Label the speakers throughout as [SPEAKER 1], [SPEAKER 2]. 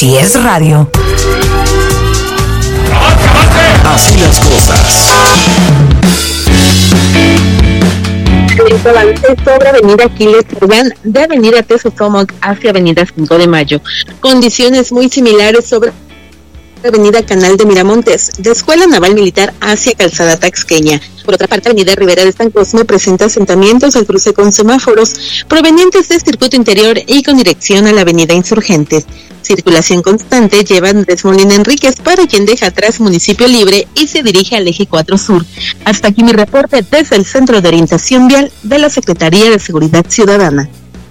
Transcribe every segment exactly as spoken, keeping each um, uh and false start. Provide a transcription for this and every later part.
[SPEAKER 1] Así es radio.
[SPEAKER 2] Así las cosas.
[SPEAKER 3] Sobre Avenida Aquiles Cerdán, de Avenida Tesosomoc hacia Avenida cinco de Mayo. Condiciones muy similares sobre Avenida Canal de Miramontes, de Escuela Naval Militar hacia Calzada Taxqueña. Por otra parte, Avenida Rivera de San Cosme presenta asentamientos al cruce con semáforos provenientes del circuito interior y con dirección a la Avenida Insurgentes. Circulación constante lleva Andrés Molina Enríquez para quien deja atrás Municipio Libre y se dirige al Eje cuatro Sur. Hasta aquí mi reporte desde el Centro de Orientación Vial de la Secretaría de Seguridad Ciudadana.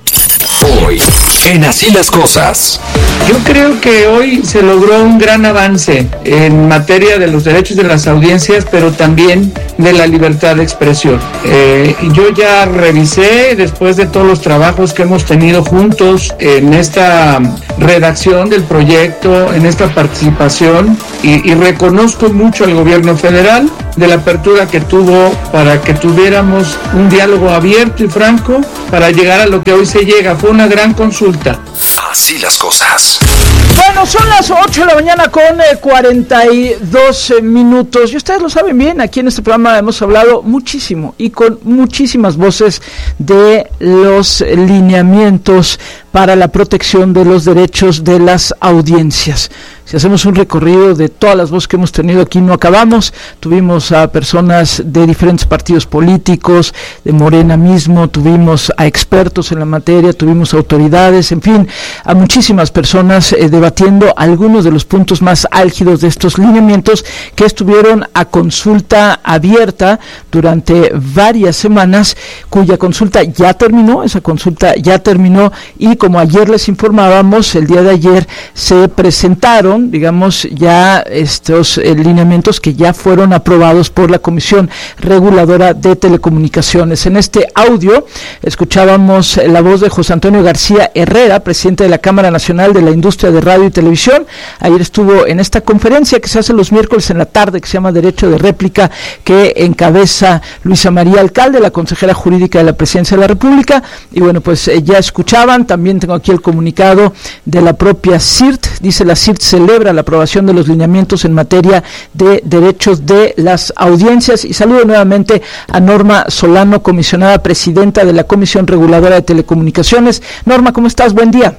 [SPEAKER 2] Hoy, en Así las Cosas.
[SPEAKER 4] Yo creo que hoy se logró un gran avance en materia de los derechos de las audiencias, pero también de la libertad de expresión. Eh, yo ya revisé, después de todos los trabajos que hemos tenido juntos en esta redacción del proyecto, en esta participación, y, y reconozco mucho al gobierno federal de la apertura que tuvo para que tuviéramos un diálogo abierto y franco para llegar a lo que hoy se llega. Fue una gran consulta.
[SPEAKER 2] Así las cosas.
[SPEAKER 5] Bueno, son las ocho de la mañana con eh, cuarenta y dos minutos. Y ustedes lo saben bien, aquí en este programa hemos hablado muchísimo y con muchísimas voces de los lineamientos para la protección de los derechos de las audiencias. Si hacemos un recorrido de todas las voces que hemos tenido aquí, no acabamos. Tuvimos a personas de diferentes partidos políticos, de Morena mismo, tuvimos a expertos en la materia, tuvimos autoridades, en fin, a muchísimas personas eh, debatiendo algunos de los puntos más álgidos de estos lineamientos que estuvieron a consulta abierta durante varias semanas, cuya consulta ya terminó, esa consulta ya terminó, y como ayer les informábamos, el día de ayer se presentaron, digamos, ya estos eh, lineamientos que ya fueron aprobados por la Comisión Reguladora de Telecomunicaciones. En este audio escuchábamos la voz de José Antonio García Herrera, presidente de la Cámara Nacional de la Industria de Radio y Televisión. Ayer estuvo en esta conferencia que se hace los miércoles en la tarde, que se llama Derecho de Réplica, que encabeza Luisa María Alcalde, la consejera jurídica de la Presidencia de la República. Y bueno, pues eh, ya escuchaban, también tengo aquí el comunicado de la propia C I R T. Dice: la C I R T celebra la aprobación de los lineamientos en materia de derechos de las audiencias. Y saludo nuevamente a Norma Solano, comisionada presidenta de la Comisión Reguladora de Telecomunicaciones. Norma, ¿cómo estás? Buen día.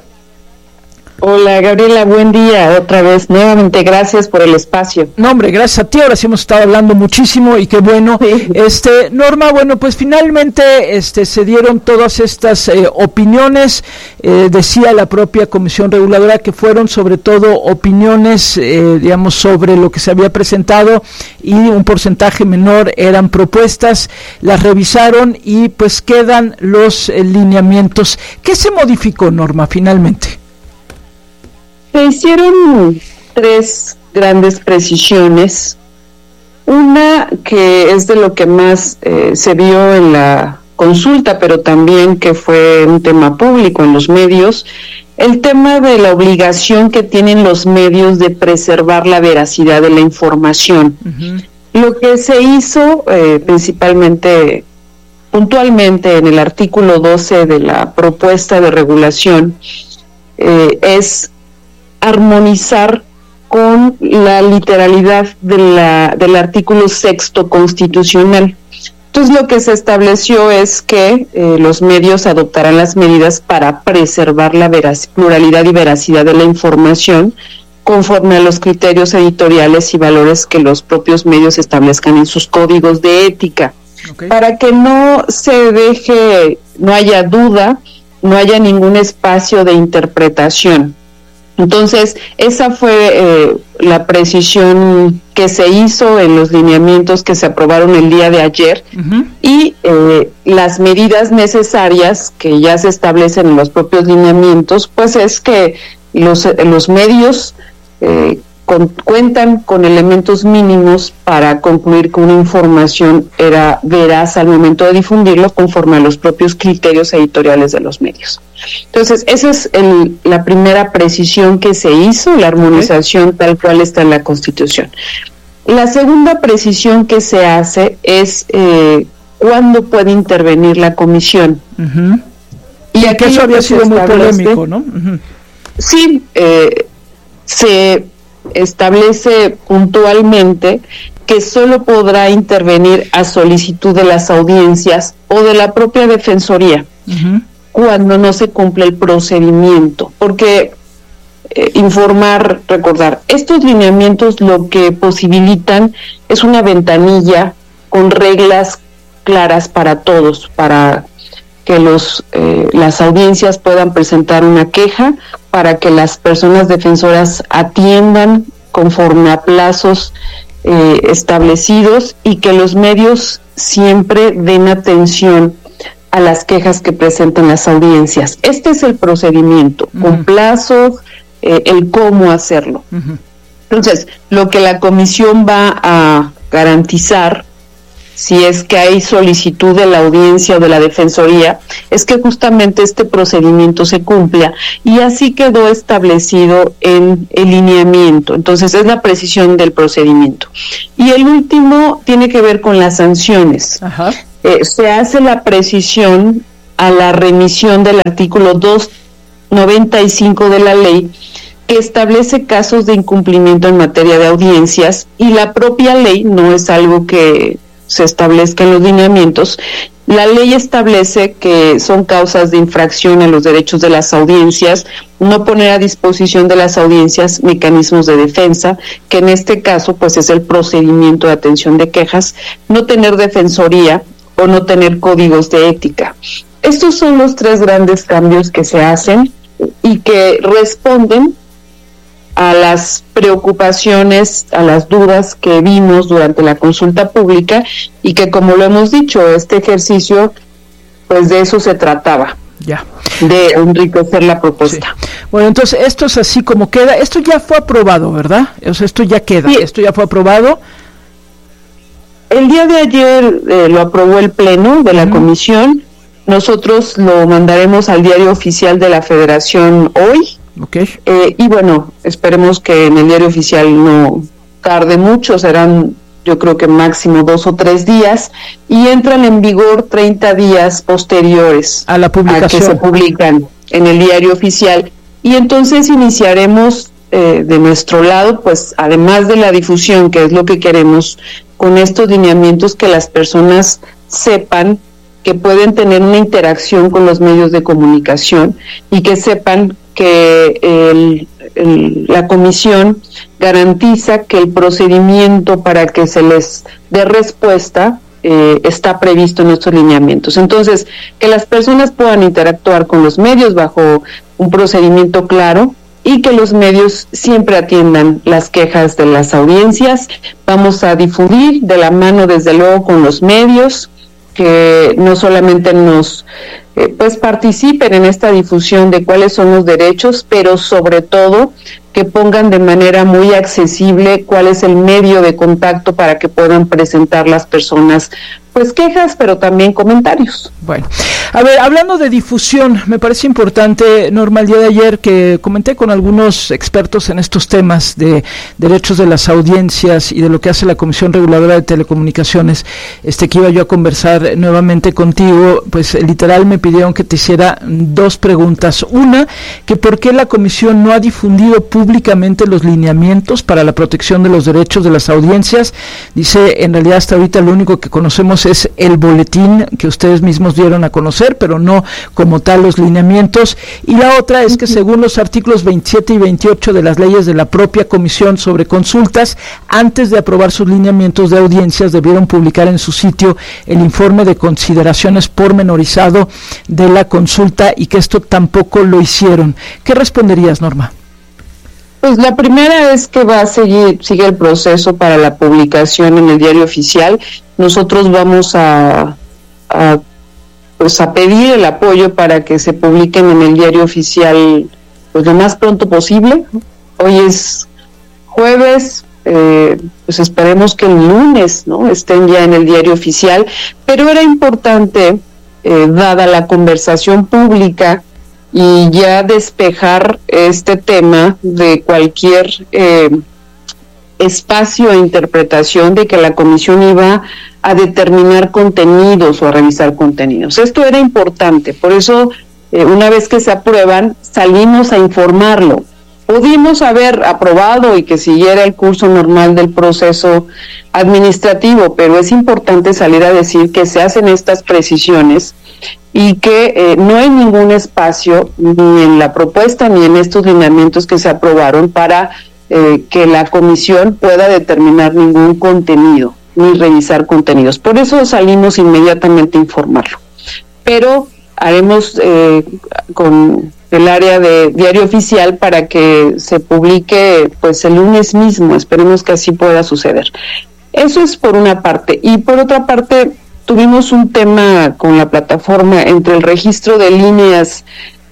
[SPEAKER 6] Hola Gabriela, buen día otra vez, nuevamente gracias por el espacio.
[SPEAKER 5] No hombre, gracias a ti, ahora sí hemos estado hablando muchísimo y qué bueno. Sí. Este, Norma, bueno, pues finalmente este se dieron todas estas eh, opiniones, eh, decía la propia Comisión Reguladora que fueron sobre todo opiniones, eh, digamos, sobre lo que se había presentado, y un porcentaje menor eran propuestas. Las revisaron y pues quedan los eh, lineamientos. ¿Qué se modificó, Norma, finalmente?
[SPEAKER 6] Se hicieron tres grandes precisiones. Una que es de lo que más eh, se vio en la consulta, pero también que fue un tema público en los medios, el tema de la obligación que tienen los medios de preservar la veracidad de la información. Uh-huh. Lo que se hizo eh, principalmente, puntualmente en el artículo doce de la propuesta de regulación, eh, es armonizar con la literalidad de la, del artículo sexto constitucional. Entonces lo que se estableció es que eh, los medios adoptarán las medidas para preservar la verac- pluralidad y veracidad de la información conforme a los criterios editoriales y valores que los propios medios establezcan en sus códigos de ética. Okay. Para que no se deje, no haya duda, no haya ningún espacio de interpretación. Entonces, esa fue eh, la precisión que se hizo en los lineamientos que se aprobaron el día de ayer, uh-huh. y eh, las medidas necesarias que ya se establecen en los propios lineamientos, pues es que los, los medios eh, con, cuentan con elementos mínimos para concluir que una información era veraz al momento de difundirlo conforme a los propios criterios editoriales de los medios. Entonces, esa es el, la primera precisión que se hizo, la armonización okay. tal cual está en la Constitución. La segunda precisión que se hace es eh, cuándo puede intervenir la Comisión.
[SPEAKER 5] Uh-huh. Y aquí eso había sido muy polémico, ¿no? Uh-huh.
[SPEAKER 6] Sí, eh, se establece puntualmente que solo podrá intervenir a solicitud de las audiencias o de la propia Defensoría uh-huh. cuando no se cumple el procedimiento, porque eh, informar, recordar, estos lineamientos lo que posibilitan es una ventanilla con reglas claras para todos, para que los eh, las audiencias puedan presentar una queja, para que las personas defensoras atiendan conforme a plazos eh, establecidos y que los medios siempre den atención a las quejas que presentan las audiencias. Este es el procedimiento, uh-huh. con plazos, eh, el cómo hacerlo. Uh-huh. Entonces, lo que la comisión va a garantizar, si es que hay solicitud de la audiencia o de la defensoría, es que justamente este procedimiento se cumpla, y así quedó establecido en el lineamiento. Entonces es la precisión del procedimiento. Y el último tiene que ver con las sanciones. Ajá. Eh, se hace la precisión a la remisión del artículo doscientos noventa y cinco de la ley, que establece casos de incumplimiento en materia de audiencias, y la propia ley no es algo que se establezca en los lineamientos. La ley establece que son causas de infracción a los derechos de las audiencias, no poner a disposición de las audiencias mecanismos de defensa, que en este caso pues es el procedimiento de atención de quejas, no tener defensoría o no tener códigos de ética. Estos son los tres grandes cambios que se hacen y que responden a las preocupaciones, a las dudas que vimos durante la consulta pública, y que, como lo hemos dicho, este ejercicio, pues de eso se trataba, ya, de enriquecer la propuesta.
[SPEAKER 5] Sí. Bueno, entonces esto es así como queda. Esto ya fue aprobado, ¿verdad? O sea, esto ya queda, sí. Esto ya fue aprobado.
[SPEAKER 6] El día de ayer eh, lo aprobó el Pleno de la uh-huh. Comisión. Nosotros lo mandaremos al Diario Oficial de la Federación hoy. Okay. Eh, y bueno, esperemos que en el Diario Oficial no tarde mucho, serán yo creo que máximo dos o tres días, y entran en vigor treinta días posteriores
[SPEAKER 5] a la publicación, a que
[SPEAKER 6] se publican en el Diario Oficial. Y entonces iniciaremos eh, de nuestro lado, pues además de la difusión, que es lo que queremos con estos lineamientos, que las personas sepan que pueden tener una interacción con los medios de comunicación, y que sepan que el, el, la comisión garantiza que el procedimiento para que se les dé respuesta eh, está previsto en nuestros lineamientos. Entonces, que las personas puedan interactuar con los medios bajo un procedimiento claro, y que los medios siempre atiendan las quejas de las audiencias. Vamos a difundir de la mano, desde luego, con los medios, que no solamente nos eh, pues participen en esta difusión de cuáles son los derechos, pero sobre todo que pongan de manera muy accesible cuál es el medio de contacto para que puedan presentar las personas pues quejas, pero también comentarios.
[SPEAKER 5] Bueno, a ver, hablando de difusión, me parece importante, Norma, el día de ayer que comenté con algunos expertos en estos temas de derechos de las audiencias y de lo que hace la Comisión Reguladora de Telecomunicaciones, este que iba yo a conversar nuevamente contigo, pues literal me pidieron que te hiciera dos preguntas. Una, que por qué la Comisión no ha difundido públicamente los lineamientos para la protección de los derechos de las audiencias. Dice, en realidad hasta ahorita lo único que conocemos es el boletín que ustedes mismos dieron a conocer, pero no como tal los lineamientos. Y la otra es que según los artículos veintisiete y veintiocho de las leyes de la propia Comisión sobre Consultas, antes de aprobar sus lineamientos de audiencias debieron publicar en su sitio el informe de consideraciones pormenorizado de la consulta, y que esto tampoco lo hicieron. ¿Qué responderías, Norma?
[SPEAKER 6] Pues la primera es que va a seguir, sigue el proceso para la publicación en el Diario Oficial. Nosotros vamos a, a, pues a pedir el apoyo para que se publiquen en el Diario Oficial pues lo más pronto posible. Hoy es jueves, eh, pues esperemos que el lunes, ¿no?, estén ya en el Diario Oficial, pero era importante, eh, dada la conversación pública, y ya despejar este tema de cualquier eh, espacio de interpretación de que la comisión iba a determinar contenidos o a revisar contenidos. Esto era importante, por eso eh, una vez que se aprueban salimos a informarlo, pudimos haber aprobado y que siguiera el curso normal del proceso administrativo, pero es importante salir a decir que se hacen estas precisiones y que eh, no hay ningún espacio ni en la propuesta ni en estos lineamientos que se aprobaron para eh, que la comisión pueda determinar ningún contenido ni revisar contenidos. Por eso salimos inmediatamente a informarlo. Pero haremos eh, con el área de Diario Oficial para que se publique pues el lunes mismo. Esperemos que así pueda suceder. Eso es por una parte. Y por otra parte, tuvimos un tema con la plataforma entre el registro de líneas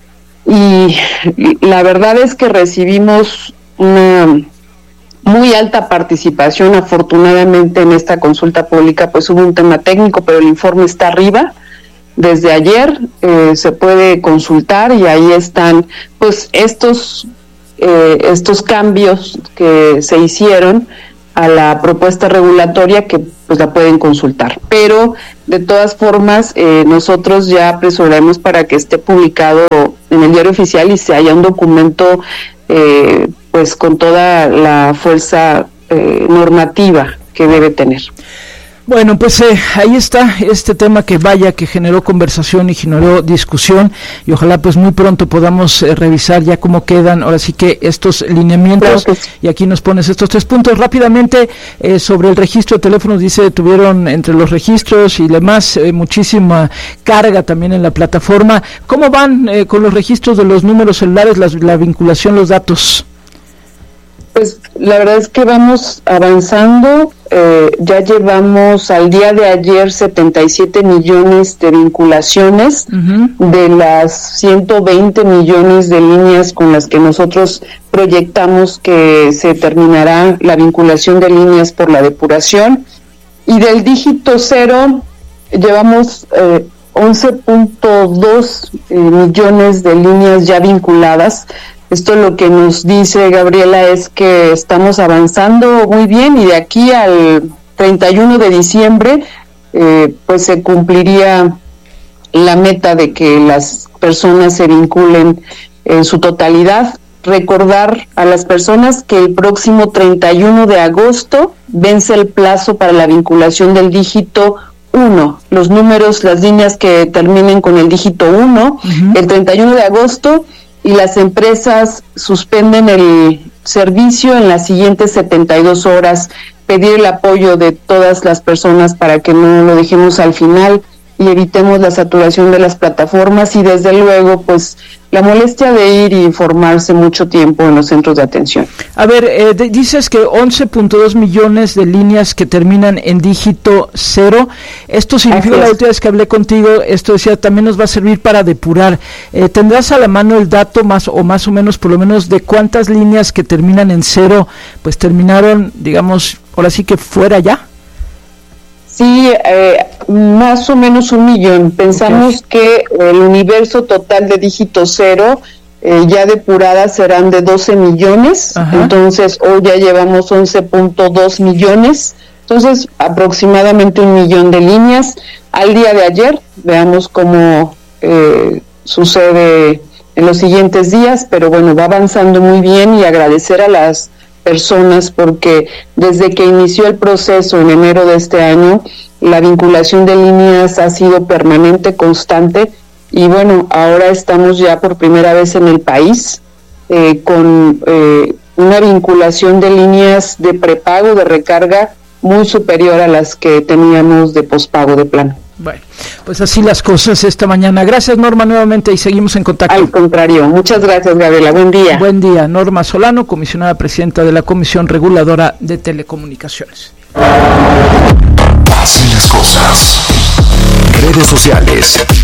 [SPEAKER 6] y la verdad es que recibimos una muy alta participación. Afortunadamente en esta consulta pública pues hubo un tema técnico, pero el informe está arriba. Desde ayer eh, se puede consultar y ahí están pues estos eh, estos cambios que se hicieron a la propuesta regulatoria, que pues la pueden consultar. Pero de todas formas eh, nosotros ya apresuraremos para que esté publicado en el Diario Oficial y se haya un documento eh, pues con toda la fuerza eh, normativa que debe tener.
[SPEAKER 5] Bueno, pues eh, ahí está este tema que vaya, que generó conversación y generó discusión, y ojalá pues muy pronto podamos eh, revisar ya cómo quedan ahora sí que estos lineamientos. Gracias. Y aquí nos pones estos tres puntos rápidamente eh, sobre el registro de teléfonos. Dice, tuvieron entre los registros y demás eh, muchísima carga también en la plataforma. ¿Cómo van eh, con los registros de los números celulares, la, la vinculación, los datos?
[SPEAKER 6] Pues la verdad es que vamos avanzando, eh, ya llevamos al día de ayer setenta y siete millones de vinculaciones, uh-huh, de las ciento veinte millones de líneas con las que nosotros proyectamos que se terminará la vinculación de líneas por la depuración, y del dígito cero llevamos eh, once punto dos eh, millones de líneas ya vinculadas. Esto lo que nos dice, Gabriela, es que estamos avanzando muy bien y de aquí al treinta y uno de diciembre eh, pues se cumpliría la meta de que las personas se vinculen en su totalidad. Recordar a las personas que el próximo treinta y uno de agosto vence el plazo para la vinculación del dígito uno, los números, las líneas que terminen con el dígito uno, uh-huh, el treinta y uno de agosto, y las empresas suspenden el servicio en las siguientes setenta y dos horas. Pedir el apoyo de todas las personas para que no lo dejemos al final y evitemos la saturación de las plataformas, y desde luego pues la molestia de ir y informarse mucho tiempo en los centros de atención. A ver, eh, de, dices que once punto dos millones de líneas que terminan en dígito cero. Esto significa, la última vez que hablé contigo, esto decía, también nos va a servir para depurar. Eh, ¿Tendrás a la mano el dato más o más o menos, por lo menos, de cuántas líneas que terminan en cero, pues terminaron, digamos, ahora sí que fuera ya? Sí, eh, más o menos un millón. Pensamos okay. que el universo total de dígito cero eh, ya depuradas serán de doce millones. Ajá. Entonces hoy ya llevamos once punto dos millones, entonces aproximadamente un millón de líneas al día de ayer. Veamos cómo eh, sucede en los siguientes días, pero bueno, va avanzando muy bien, y agradecer a las personas porque desde que inició el proceso en enero de este año, la vinculación de líneas ha sido permanente, constante, y bueno, ahora estamos ya por primera vez en el país eh, con eh, una vinculación de líneas de prepago, de recarga, muy superior a las que teníamos de pospago de plano. Bueno, pues así las cosas esta mañana. Gracias, Norma, nuevamente, y seguimos en contacto. Al contrario, muchas gracias, Gabriela. Buen día. Buen día. Norma Solano, comisionada presidenta de la Comisión Reguladora de Telecomunicaciones.
[SPEAKER 2] Así las cosas. Redes sociales.